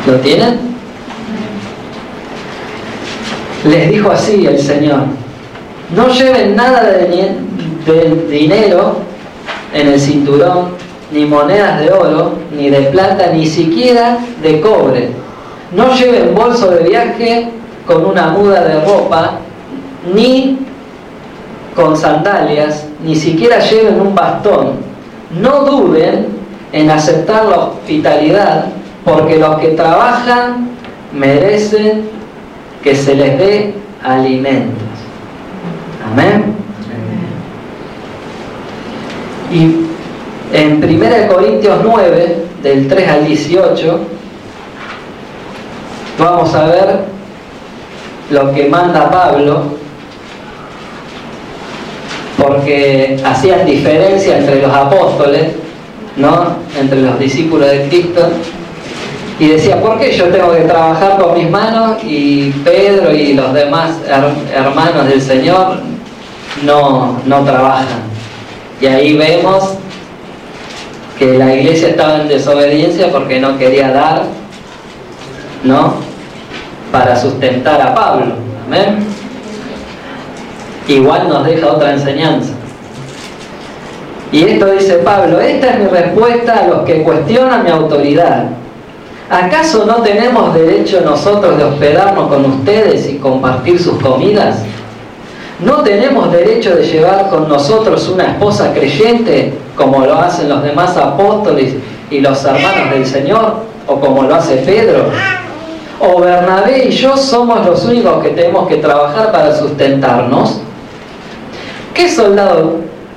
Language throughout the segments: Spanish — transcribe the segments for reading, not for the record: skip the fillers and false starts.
¿Lo tienen? Les dijo así el Señor: no lleven nada de dinero en el cinturón, ni monedas de oro, ni de plata, ni siquiera de cobre. No lleven bolso de viaje con una muda de ropa, ni con sandalias, ni siquiera lleven un bastón. No duden en aceptar la hospitalidad, porque los que trabajan merecen que se les dé alimentos. Amén. Y en 1 Corintios 9, del 3 al 18, vamos a ver lo que manda Pablo, porque hacían diferencia entre los apóstoles, ¿no? Entre los discípulos de Cristo, y decía: ¿por qué yo tengo que trabajar con mis manos y Pedro y los demás hermanos del Señor no trabajan? Y ahí vemos que la iglesia estaba en desobediencia porque no quería dar, ¿no?, para sustentar a Pablo. Amén. Igual nos deja otra enseñanza. Y esto dice Pablo: esta es mi respuesta a los que cuestionan mi autoridad. ¿Acaso no tenemos derecho nosotros de hospedarnos con ustedes y compartir sus comidas? ¿No tenemos derecho de llevar con nosotros una esposa creyente, como lo hacen los demás apóstoles y los hermanos del Señor, o como lo hace Pedro? ¿O Bernabé y yo somos los únicos que tenemos que trabajar para sustentarnos? ¿Qué soldado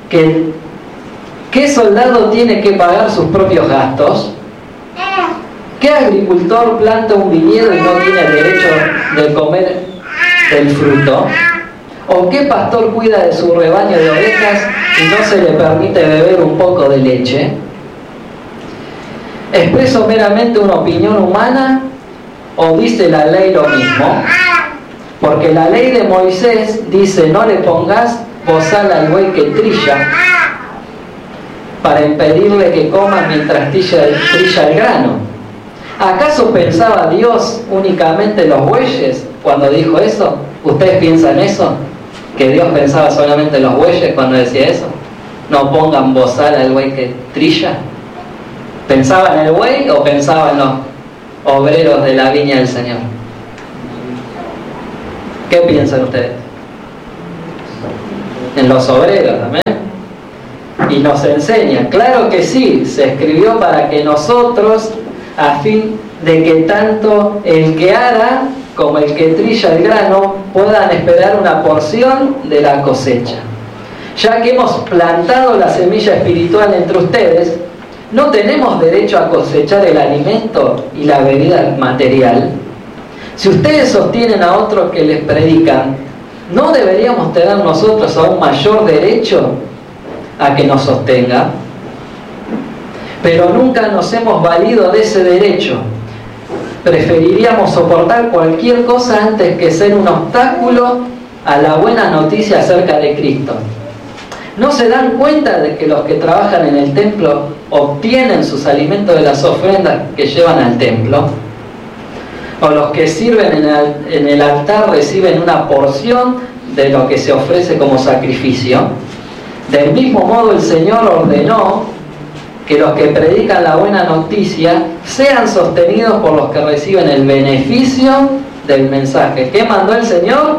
tiene que pagar sus propios gastos? ¿Qué agricultor planta un viñedo y no tiene derecho de comer del fruto? ¿O qué pastor cuida de su rebaño de ovejas y no se le permite beber un poco de leche? ¿Expreso meramente una opinión humana o dice la ley lo mismo? Porque la ley de Moisés dice: no le pongas bozal al buey que trilla, para impedirle que coma mientras trilla el grano. ¿Acaso pensaba Dios únicamente en los bueyes cuando dijo eso? ¿Ustedes piensan eso? ¿Que Dios pensaba solamente en los bueyes cuando decía eso? No pongan bozal al buey que trilla. ¿Pensaba en el buey o pensaba en los obreros de la viña del Señor? ¿Qué piensan ustedes? En los obreros, amén. Y nos enseña, claro que sí, se escribió para que nosotros, a fin de que tanto el que ara como el que trilla el grano puedan esperar una porción de la cosecha. Ya que hemos plantado la semilla espiritual entre ustedes, ¿no tenemos derecho a cosechar el alimento y la bebida material? Si ustedes sostienen a otros que les predican, ¿no deberíamos tener nosotros aún mayor derecho a que nos sostenga? Pero nunca nos hemos valido de ese derecho. Preferiríamos soportar cualquier cosa antes que ser un obstáculo a la buena noticia acerca de Cristo. ¿No se dan cuenta de que los que trabajan en el templo obtienen sus alimentos de las ofrendas que llevan al templo? ¿O los que sirven en el altar reciben una porción de lo que se ofrece como sacrificio? Del mismo modo, el Señor ordenó que los que predican la buena noticia sean sostenidos por los que reciben el beneficio del mensaje. ¿Qué mandó el Señor?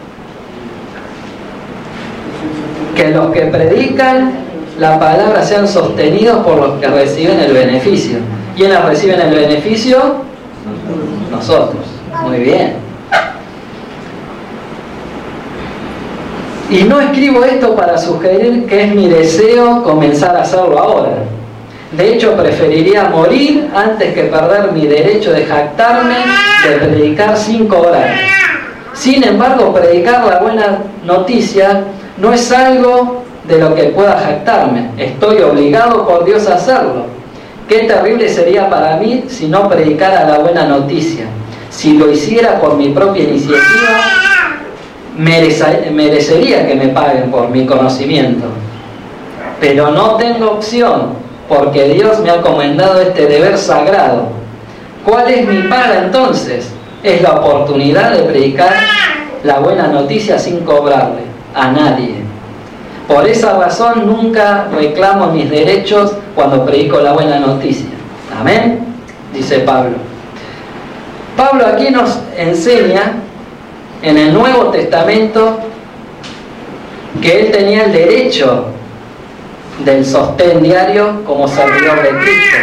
Que los que predican la palabra sean sostenidos por los que reciben el beneficio. ¿Quiénes reciben el beneficio? Nosotros. Muy bien. Y no escribo esto para sugerir que es mi deseo comenzar a hacerlo ahora. De hecho, preferiría morir antes que perder mi derecho de jactarme de predicar 5 horas. Sin embargo, predicar la buena noticia no es algo de lo que pueda jactarme. Estoy obligado por Dios a hacerlo. Qué terrible sería para mí si no predicara la buena noticia. Si lo hiciera por mi propia iniciativa, merecería que me paguen por mi conocimiento. Pero no tengo opción, porque Dios me ha encomendado este deber sagrado. ¿Cuál es mi paga entonces? Es la oportunidad de predicar la buena noticia sin cobrarle a nadie. Por esa razón nunca reclamo mis derechos cuando predico la buena noticia. Amén, dice Pablo. Pablo aquí nos enseña en el Nuevo Testamento que él tenía el derecho del sostén diario como servidor de Cristo,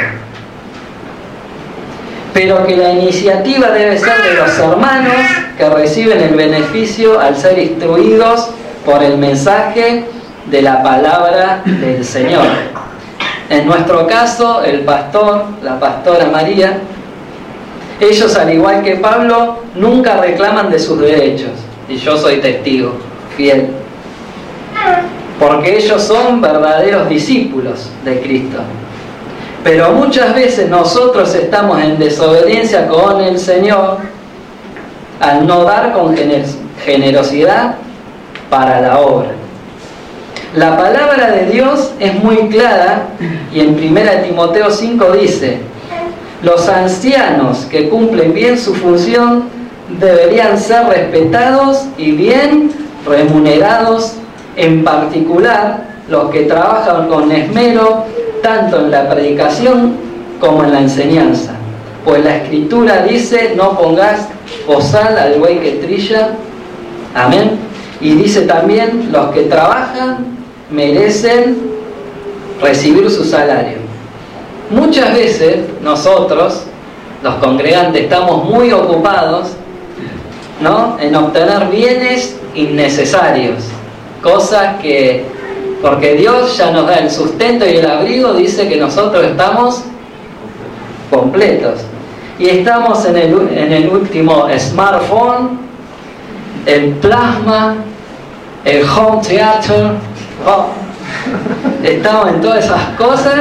pero que la iniciativa debe ser de los hermanos que reciben el beneficio al ser instruidos por el mensaje de la palabra del Señor. En nuestro caso, el pastor, la pastora María, ellos, al igual que Pablo, nunca reclaman de sus derechos, y yo soy testigo fiel, porque ellos son verdaderos discípulos de Cristo. Pero muchas veces nosotros estamos en desobediencia con el Señor al no dar con generosidad para la obra. La palabra de Dios es muy clara y en 1 Timoteo 5 dice: los ancianos que cumplen bien su función deberían ser respetados y bien remunerados, en particular los que trabajan con esmero tanto en la predicación como en la enseñanza. Pues la Escritura dice: no pongas bozal al buey que trilla. Amén. Y dice también: los que trabajan merecen recibir su salario. Muchas veces nosotros, los congregantes, estamos muy ocupados, ¿no?, en obtener bienes innecesarios, cosas que, porque Dios ya nos da el sustento y el abrigo, dice que nosotros estamos completos. Y estamos en el último smartphone, el plasma, el home theater, estamos en todas esas cosas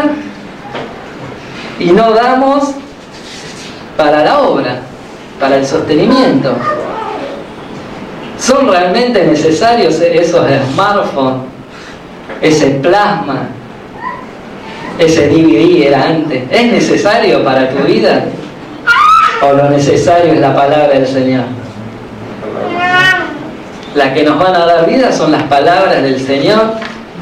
y no damos para la obra, para el sostenimiento. ¿Son realmente necesarios esos smartphones, ese plasma, ese DVD era antes? ¿Es necesario para tu vida? ¿O lo necesario es la palabra del Señor? Las que nos van a dar vida son las palabras del Señor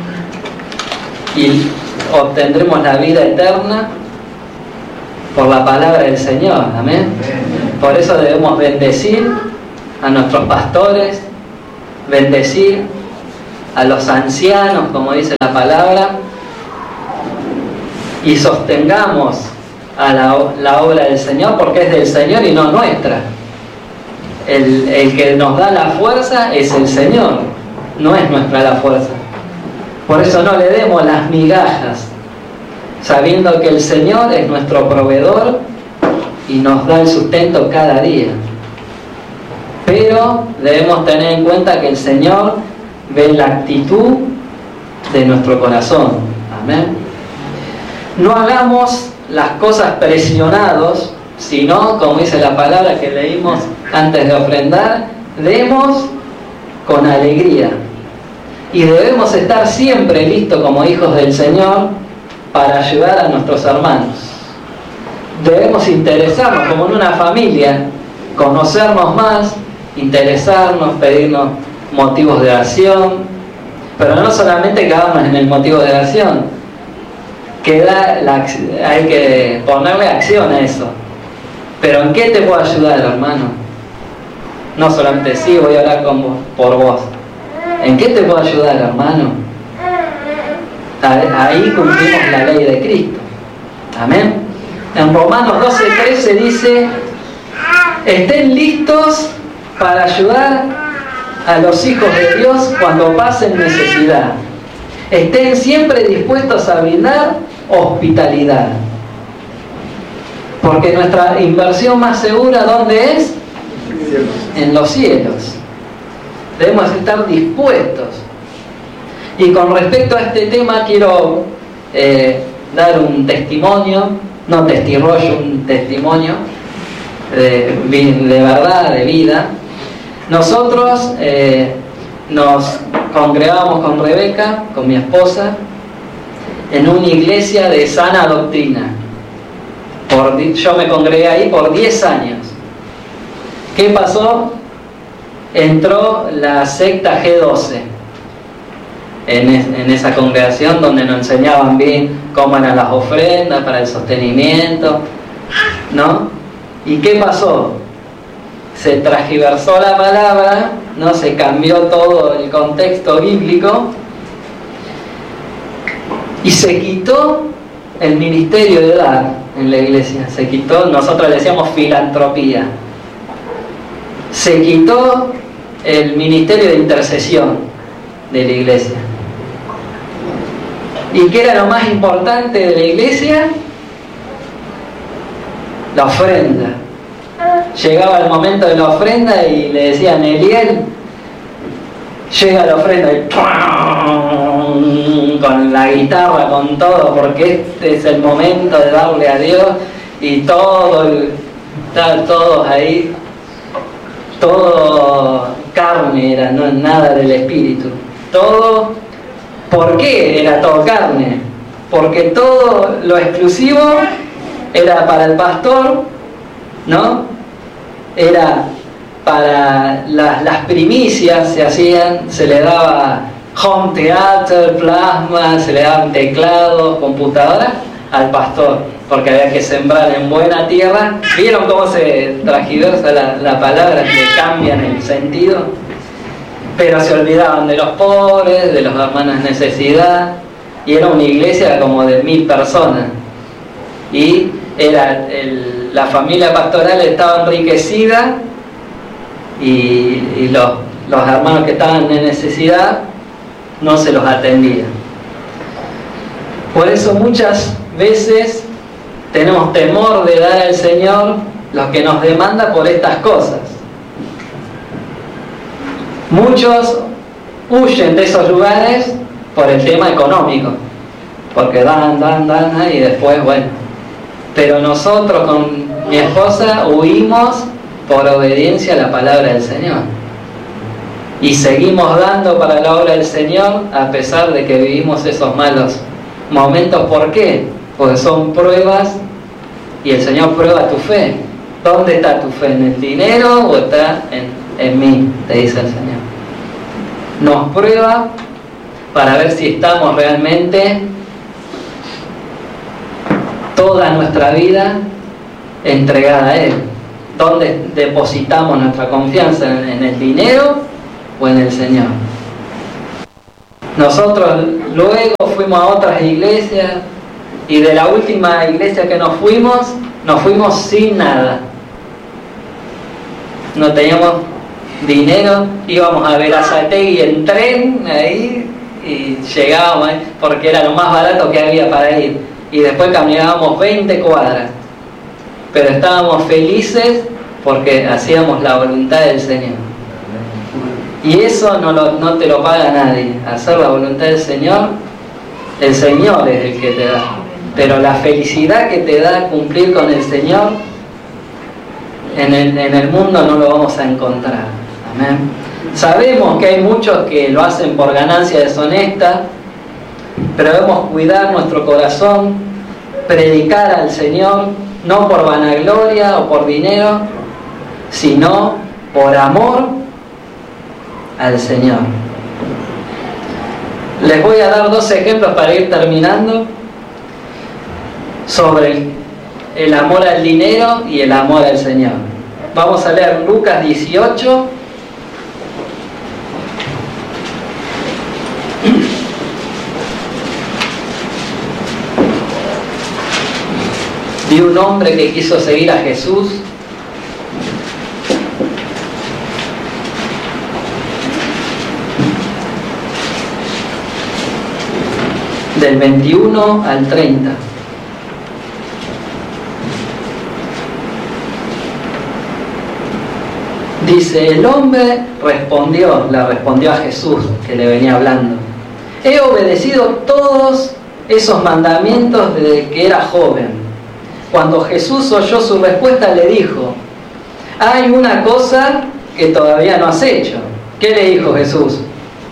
y obtendremos la vida eterna por la palabra del Señor. Amén. Por eso debemos bendecir a nuestros pastores, bendecir a los ancianos, como dice la palabra, y sostengamos a la obra del Señor, porque es del Señor y no nuestra. El que nos da la fuerza es el Señor, no es nuestra la fuerza. Por eso no le demos las migajas, sabiendo que el Señor es nuestro proveedor y nos da el sustento cada día. Pero debemos tener en cuenta que el Señor ve la actitud de nuestro corazón. Amén. No hagamos las cosas presionados, sino, como dice la palabra que leímos antes de ofrendar, demos con alegría. Y debemos estar siempre listos como hijos del Señor para ayudar a nuestros hermanos. Debemos interesarnos como en una familia, conocernos más, interesarnos, pedirnos motivos de oración, pero no solamente quedarnos en el motivo de oración, hay que ponerle acción a eso. Pero ¿en qué te puedo ayudar, hermano? No solamente sí, voy a orar por vos. ¿En qué te puedo ayudar, hermano? Ahí cumplimos la ley de Cristo. Amén. En Romanos 12:13 dice: estén listos para ayudar a los hijos de Dios cuando pasen necesidad. Estén siempre dispuestos a brindar hospitalidad. Porque nuestra inversión más segura, ¿dónde es? En los cielos. Debemos estar dispuestos. Y con respecto a este tema quiero dar un testimonio, no testirollo, un testimonio de verdad, de vida. Nosotros nos congregamos con Rebeca, con mi esposa, en una iglesia de sana doctrina. Yo me congregué ahí por 10 años. ¿Qué pasó? Entró la secta G12 en esa congregación, donde nos enseñaban bien cómo eran las ofrendas para el sostenimiento, ¿no? ¿Y qué pasó? Se transgiversó la palabra, ¿no? Se cambió todo el contexto bíblico y se quitó el ministerio de dar en la iglesia. Se quitó, nosotros le decíamos filantropía. Se quitó el ministerio de intercesión de la iglesia. ¿Y qué era lo más importante de la iglesia? La ofrenda. Llegaba el momento de la ofrenda y le decían: Eliel, llega la ofrenda y ¡pum! Con la guitarra, con todo, porque este es el momento de darle a Dios. Y todos ahí, todo carne era, no nada del espíritu. Todo, ¿por qué era todo carne? Porque todo lo exclusivo era para el pastor, ¿no? Era para las primicias, se le daba home theater, plasma, se le daban teclados, computadoras al pastor, porque había que sembrar en buena tierra. ¿Vieron cómo se transgiversa la palabra, que cambian el sentido? Pero se olvidaban de los pobres, de los hermanos en necesidad, y era una iglesia como de 1000 personas. Y la familia pastoral estaba enriquecida, y los hermanos que estaban en necesidad no se los atendía. Por eso muchas veces tenemos temor de dar al Señor lo que nos demanda por estas cosas. Muchos huyen de esos lugares por el tema económico, porque dan y después, bueno. Pero nosotros con mi esposa huimos por obediencia a la palabra del Señor. Y seguimos dando para la obra del Señor a pesar de que vivimos esos malos momentos. ¿Por qué? Porque son pruebas y el Señor prueba tu fe. ¿Dónde está tu fe? ¿En el dinero o está en mí? Te dice el Señor. Nos prueba para ver si estamos realmente toda nuestra vida entregada a Él. ¿Dónde depositamos nuestra confianza? ¿En el dinero o en el Señor? Nosotros luego fuimos a otras iglesias, y de la última iglesia que nos fuimos sin nada. No teníamos dinero, íbamos a Berazategui en tren ahí y llegábamos ahí porque era lo más barato que había para ir, y después caminábamos 20 cuadras, pero estábamos felices porque hacíamos la voluntad del Señor. Y eso no te lo paga nadie. Hacer la voluntad del Señor, el Señor es el que te da. Pero la felicidad que te da cumplir con el Señor, en el mundo no lo vamos a encontrar. Amén. Sabemos que hay muchos que lo hacen por ganancia deshonesta, pero debemos cuidar nuestro corazón, predicar al Señor, no por vanagloria o por dinero, sino por amor al Señor. Les voy a dar 2 ejemplos para ir terminando sobre el amor al dinero y el amor al Señor. Vamos a leer Lucas 18 de un hombre que quiso seguir a Jesús. Del 21 al 30. Dice: el hombre le respondió a Jesús, que le venía hablando: he obedecido todos esos mandamientos desde que era joven. Cuando Jesús oyó su respuesta, le dijo: hay una cosa que todavía no has hecho. ¿Qué le dijo Jesús?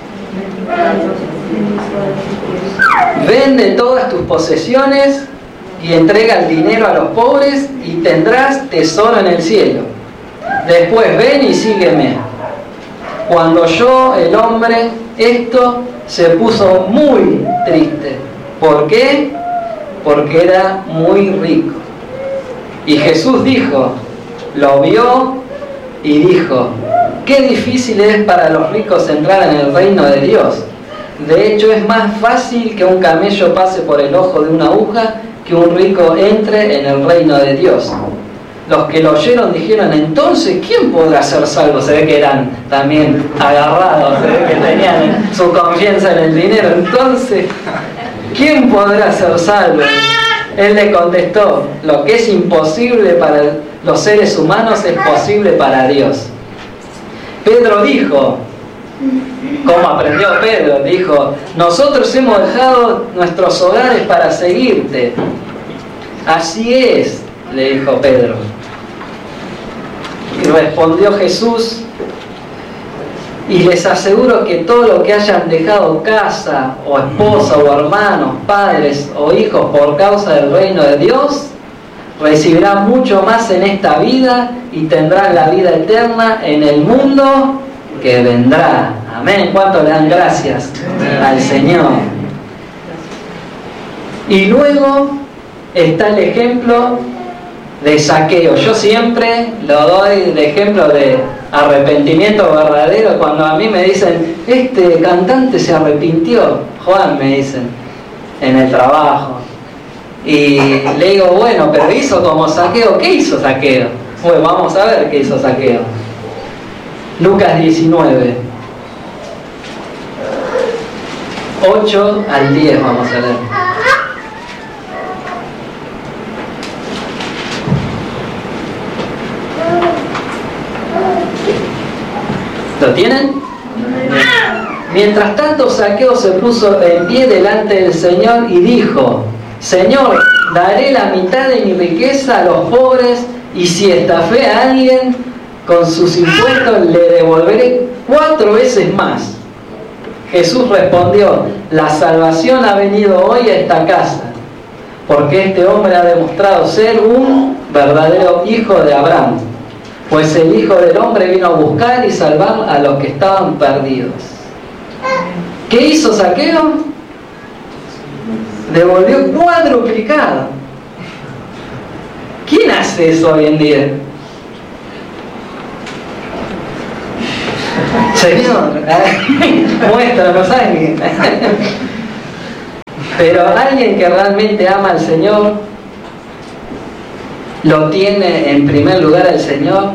Vende todas tus posesiones y entrega el dinero a los pobres y tendrás tesoro en el cielo. Después ven y sígueme. Cuando oyó el hombre esto, se puso muy triste. ¿Por qué? Porque era muy rico. Y Jesús dijo, lo vio y dijo, qué difícil es para los ricos entrar en el reino de Dios. De hecho, es más fácil que un camello pase por el ojo de una aguja que un rico entre en el reino de Dios. Los que lo oyeron dijeron, entonces, ¿quién podrá ser salvo? Se ve que eran también agarrados, se ve que tenían su confianza en el dinero. Entonces, ¿quién podrá ser salvo? Él le contestó, lo que es imposible para los seres humanos es posible para Dios. Pedro dijo, ¿cómo aprendió Pedro? Dijo, nosotros hemos dejado nuestros hogares para seguirte. Así es, le dijo Pedro. Y respondió Jesús, y les aseguro que todo lo que hayan dejado casa, o esposa, o hermanos, padres, o hijos por causa del reino de Dios, recibirán mucho más en esta vida y tendrán la vida eterna en el mundo que vendrá. Amén. ¿Cuánto le dan gracias al Señor? Y luego está el ejemplo de Zaqueo. Yo siempre lo doy de ejemplo de arrepentimiento verdadero. Cuando a mí me dicen, este cantante se arrepintió, Juan, me dicen, en el trabajo. Y le digo, bueno, pero hizo como Zaqueo. ¿Qué hizo Zaqueo? Bueno, vamos a ver qué hizo Zaqueo. Lucas 19, 8 al 10 vamos a leer. ¿Lo tienen? Mientras tanto, Zaqueo se puso en pie delante del Señor y dijo, Señor, daré la mitad de mi riqueza a los pobres, y si estafé a alguien con sus impuestos, le devolveré 4 veces más. Jesús respondió, la salvación ha venido hoy a esta casa, porque este hombre ha demostrado ser un verdadero hijo de Abraham. Pues el Hijo del Hombre vino a buscar y salvar a los que estaban perdidos. ¿Qué hizo Zaqueo? Devolvió cuadruplicado. ¿Quién hace eso hoy en día? Señor, muéstranos a alguien. Pero alguien que realmente ama al Señor, lo tiene en primer lugar el Señor,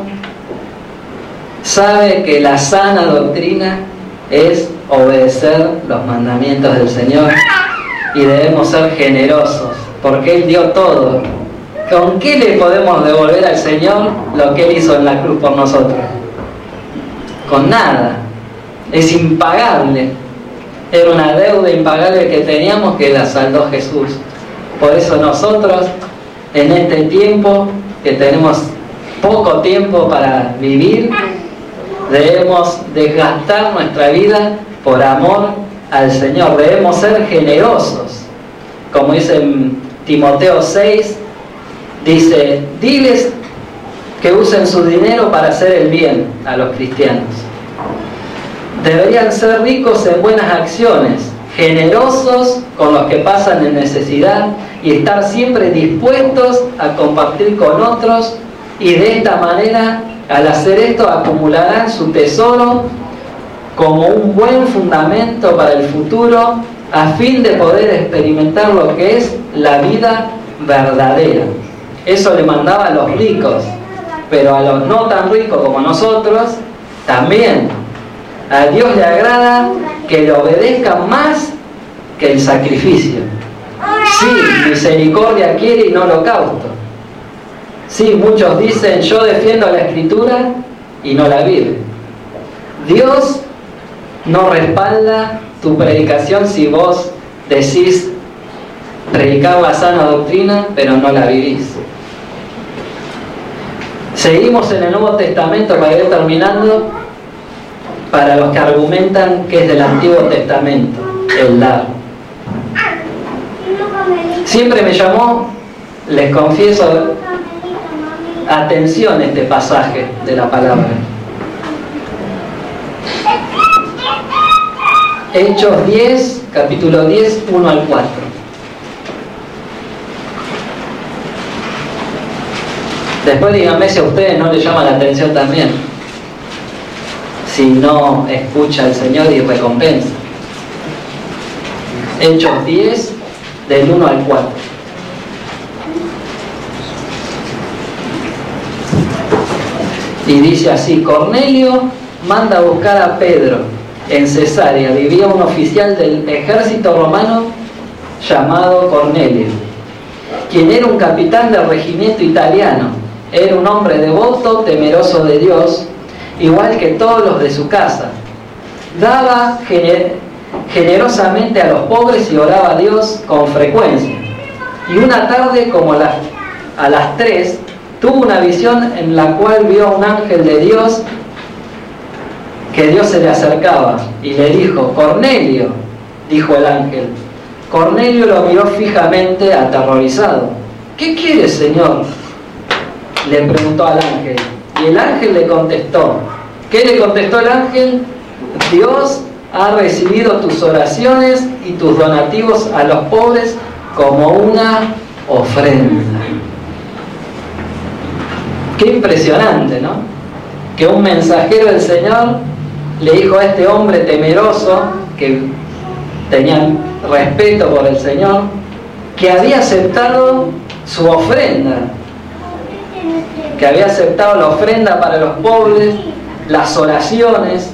sabe que la sana doctrina es obedecer los mandamientos del Señor y debemos ser generosos porque Él dio todo. ¿Con qué le podemos devolver al Señor lo que Él hizo en la cruz por nosotros? Con nada. Es impagable. Era una deuda impagable que teníamos que la saldó Jesús. Por eso nosotros, en este tiempo, que tenemos poco tiempo para vivir, debemos desgastar nuestra vida por amor al Señor. Debemos ser generosos. Como dice en Timoteo 6, dice, diles que usen su dinero para hacer el bien a los cristianos. Deberían ser ricos en buenas acciones, generosos con los que pasan en necesidad y estar siempre dispuestos a compartir con otros, y de esta manera, al hacer esto, acumularán su tesoro como un buen fundamento para el futuro, a fin de poder experimentar lo que es la vida verdadera. Eso le mandaba a los ricos, pero a los no tan ricos como nosotros también. A Dios le agrada que le obedezcan más que el sacrificio. Sí, misericordia quiere y no holocausto. Sí, muchos dicen, yo defiendo la Escritura y no la viven. Dios no respalda tu predicación si vos decís predicar la sana doctrina, pero no la vivís. Seguimos en el Nuevo Testamento para ir terminando. Para los que argumentan que es del Antiguo Testamento, el dar. Siempre me llamó Les confieso, atención a este pasaje de la palabra. Hechos 10, capítulo 10, 1 al 4. Después díganme si a ustedes no les llama la atención también, si no escucha al Señor y recompensa. Hechos 10, del 1 al 4. Y dice así: Cornelio manda a buscar a Pedro. En Cesarea vivía un oficial del ejército romano llamado Cornelio, quien era un capitán del regimiento italiano. Era un hombre devoto, temeroso de Dios, igual que todos los de su casa. Daba generosamente a los pobres y oraba a Dios con frecuencia. Y una tarde, como a las 3, tuvo una visión en la cual vio a un ángel de Dios, que Dios se le acercaba y le dijo: Cornelio, dijo el ángel. Cornelio lo miró fijamente, aterrorizado. ¿Qué quieres, Señor?, le preguntó al ángel. Y el ángel le contestó. ¿Qué le contestó el ángel? Dios ha recibido tus oraciones y tus donativos a los pobres como una ofrenda. Qué impresionante, ¿no? Que un mensajero del Señor le dijo a este hombre temeroso, que tenía respeto por el Señor, que había aceptado su ofrenda, que había aceptado la ofrenda para los pobres, las oraciones.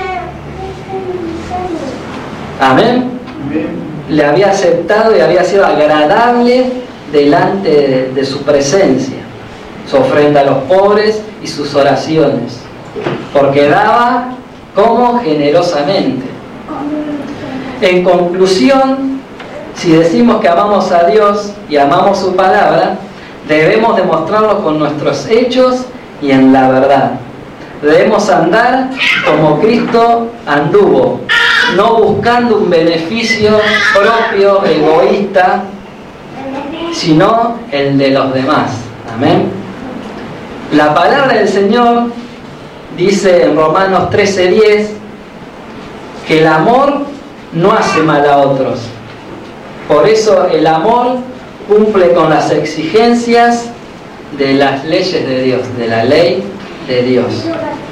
Amén. Le había aceptado y había sido agradable delante de su presencia, su ofrenda a los pobres y sus oraciones, porque daba como generosamente. En conclusión, si decimos que amamos a Dios y amamos su palabra, debemos demostrarlo con nuestros hechos y en la verdad. Debemos andar como Cristo anduvo, no buscando un beneficio propio, egoísta, sino el de los demás. Amén. La palabra del Señor dice en Romanos 13:10 que el amor no hace mal a otros. Por eso el amor cumple con las exigencias de las leyes de Dios, de la ley de Dios.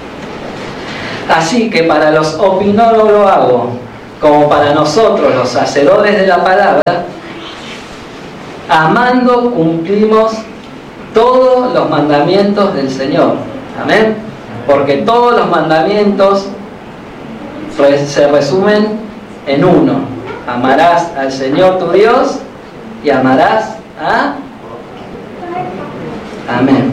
Así que para los opinólogos, como para nosotros los hacedores de la palabra, amando cumplimos todos los mandamientos del Señor. Amén. Porque todos los mandamientos se resumen en uno: amarás al Señor tu Dios y amarás a... Amén.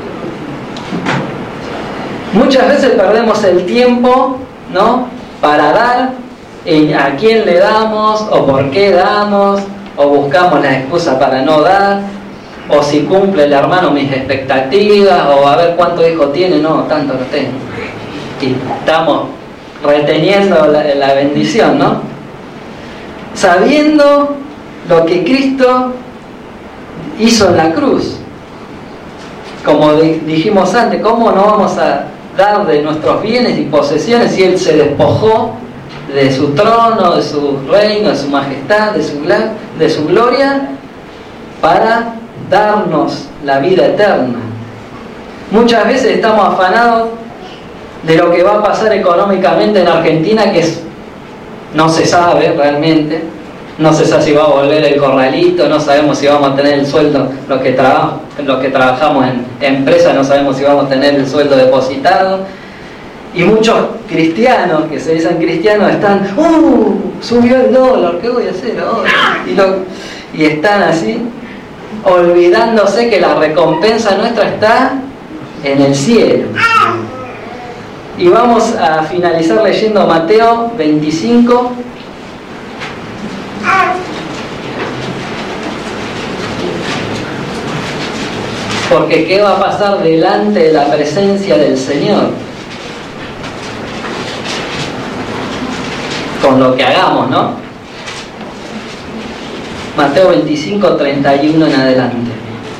Muchas veces perdemos el tiempo, ¿no?, para dar, a quién le damos o por qué damos, o buscamos la excusa para no dar, o si cumple el hermano mis expectativas, o a ver cuánto hijo tiene. No, tanto no tengo. Y estamos reteniendo la bendición, ¿no? Sabiendo lo que Cristo hizo en la cruz. Como dijimos antes, ¿cómo no vamos a dar de nuestros bienes y posesiones si Él se despojó de su trono, de su reino, de su majestad, de su gloria, para darnos la vida eterna? Muchas veces estamos afanados de lo que va a pasar económicamente en Argentina, que no se sabe realmente. No se sabe si va a volver el corralito, no sabemos si vamos a tener el sueldo, los que trabajamos en empresas no sabemos si vamos a tener el sueldo depositado. Y muchos cristianos, que se dicen cristianos, están, subió el dólar, ¿qué voy a hacer ahora? Y están así, olvidándose que la recompensa nuestra está en el cielo. Y vamos a finalizar leyendo Mateo 25. Porque ¿qué va a pasar delante de la presencia del Señor? Con lo que hagamos, ¿no? Mateo 25, 31 en adelante.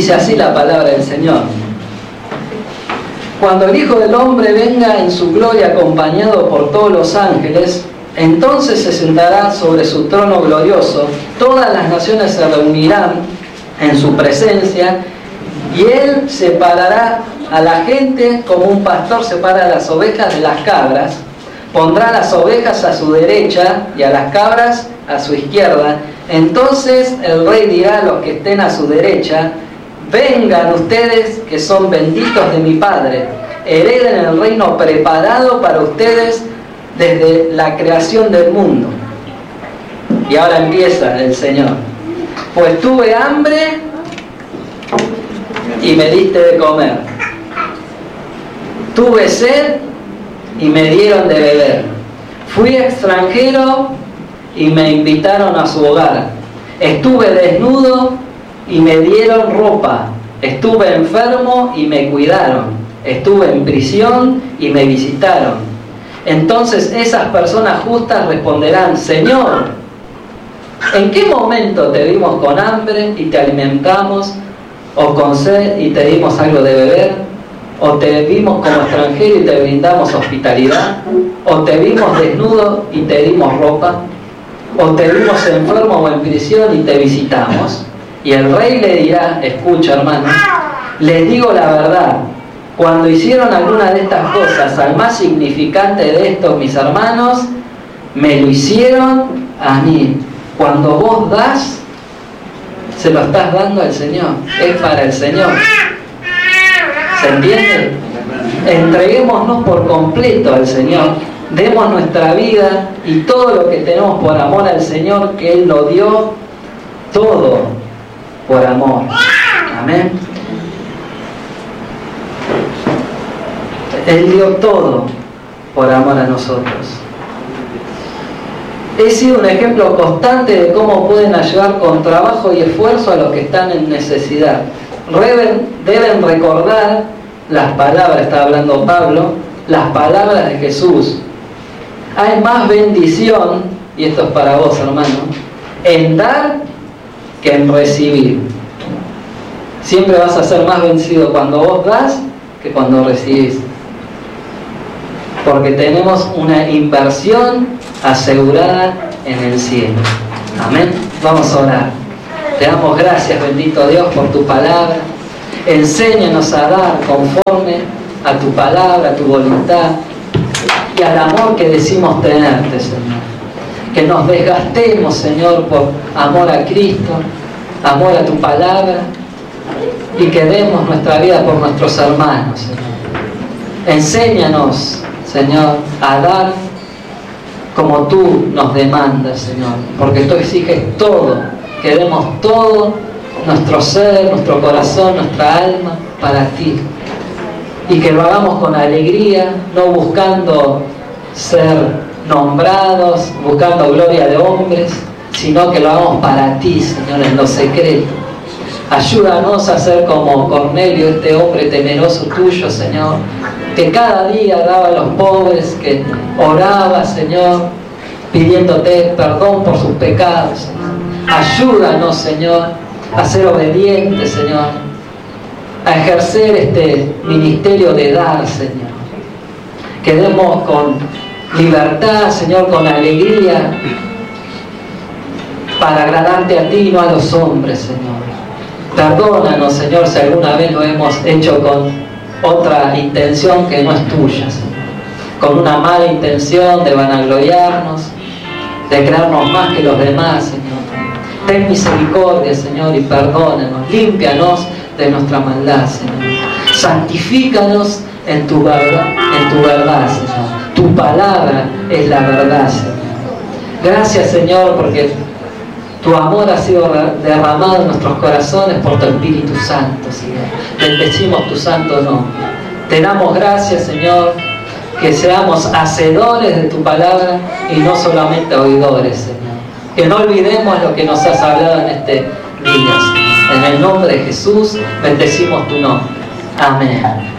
Dice así la palabra del Señor. Cuando el Hijo del Hombre venga en su gloria acompañado por todos los ángeles, entonces se sentará sobre su trono glorioso, todas las naciones se reunirán en su presencia, y Él separará a la gente como un pastor separa las ovejas de las cabras, pondrá las ovejas a su derecha y a las cabras a su izquierda. Entonces el Rey dirá a los que estén a su derecha: vengan ustedes que son benditos de mi Padre, hereden el reino preparado para ustedes desde la creación del mundo. Y ahora empieza el Señor. Pues tuve hambre y me diste de comer. Tuve sed y me dieron de beber. Fui extranjero y me invitaron a su hogar. Estuve desnudo y me dieron ropa. Estuve enfermo y me cuidaron. Estuve en prisión y me visitaron. Entonces esas personas justas responderán: Señor, ¿en qué momento te vimos con hambre y te alimentamos, o con sed y te dimos algo de beber? ¿O te vimos como extranjero y te brindamos hospitalidad? ¿O te vimos desnudo y te dimos ropa? ¿O te vimos enfermo o en prisión y te visitamos? Y el Rey le dirá: escucha, hermano, les digo la verdad, cuando hicieron alguna de estas cosas al más significante de estos mis hermanos, me lo hicieron a mí. Cuando vos das, se lo estás dando al Señor, es para el Señor. ¿Se entiende? Entreguémonos por completo al Señor, demos nuestra vida y todo lo que tenemos por amor al Señor, que Él lo dio todo por amor. Amén. Él dio todo por amor a nosotros. He sido un ejemplo constante de cómo pueden ayudar con trabajo y esfuerzo a los que están en necesidad. Deben recordar las palabras, está hablando Pablo, las palabras de Jesús. Hay más bendición, y esto es para vos, hermano, en dar que en recibir. Siempre vas a ser más vencido cuando vos das que cuando recibís. Porque tenemos una inversión asegurada en el cielo. Amén. Vamos a orar. Te damos gracias, bendito Dios, por tu palabra. Enséñanos a dar conforme a tu palabra, a tu voluntad y al amor que decimos tenerte, Señor. Que nos desgastemos, Señor, por amor a Cristo, amor a tu palabra, y que demos nuestra vida por nuestros hermanos, Señor. Enséñanos, Señor, a dar como tú nos demandas, Señor, porque tú exiges todo, que demos todo, nuestro ser, nuestro corazón, nuestra alma, para ti, y que lo hagamos con alegría, no buscando ser nombrados, buscando gloria de hombres, sino que lo hagamos para ti, Señor, en lo secreto. Ayúdanos a ser como Cornelio, este hombre temeroso tuyo, Señor, que cada día daba a los pobres, que oraba, Señor, pidiéndote perdón por sus pecados, Señor. Ayúdanos, Señor, a ser obedientes, Señor, a ejercer este ministerio de dar, Señor. Que demos con libertad, Señor, con alegría, para agradarte a ti y no a los hombres, Señor. Perdónanos, Señor, si alguna vez lo hemos hecho con otra intención que no es tuya, Señor. Con una mala intención de vanagloriarnos, de creernos más que los demás, Señor. Ten misericordia, Señor, y perdónanos. Límpianos de nuestra maldad, Señor. Santifícanos en tu verdad, Señor. Tu palabra es la verdad, Señor. Gracias, Señor, porque tu amor ha sido derramado en nuestros corazones por tu Espíritu Santo, Señor. Bendecimos tu santo nombre. Te damos gracias, Señor, que seamos hacedores de tu palabra y no solamente oidores, Señor. Que no olvidemos lo que nos has hablado en este día, Señor. En el nombre de Jesús, bendecimos tu nombre. Amén.